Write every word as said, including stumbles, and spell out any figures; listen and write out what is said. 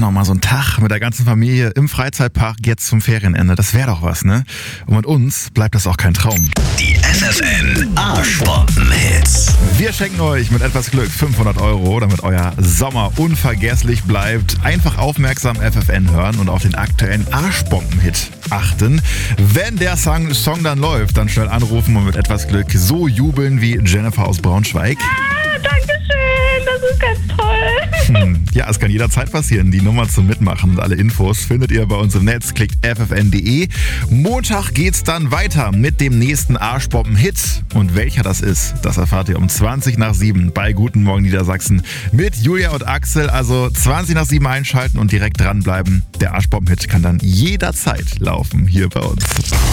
noch mal so ein Tag mit der ganzen Familie im Freizeitpark jetzt zum Ferienende. Das wäre doch was, ne? Und mit uns bleibt das auch kein Traum. Die F F N Arschbomben-Hits. Wir schenken euch mit etwas Glück fünfhundert Euro, damit euer Sommer unvergesslich bleibt. Einfach aufmerksam F F N hören und auf den aktuellen Arschbomben-Hit achten. Wenn der Song, Song dann läuft, dann schnell anrufen und mit etwas Glück so jubeln wie Jennifer aus Braunschweig. Ah, danke schön, das ist ganz toll. Hm, ja, es kann jederzeit passieren. Die Nummer zum Mitmachen und alle Infos findet ihr bei uns im Netz. Klickt f f n punkt d e. Montag geht's dann weiter mit dem nächsten Arschbomben-Hit. Und welcher das ist, das erfahrt ihr um zwanzig nach sieben bei Guten Morgen Niedersachsen mit Julia und Axel. Also zwanzig nach sieben einschalten und direkt dranbleiben. Der Arschbomben-Hit kann dann jederzeit laufen hier bei uns.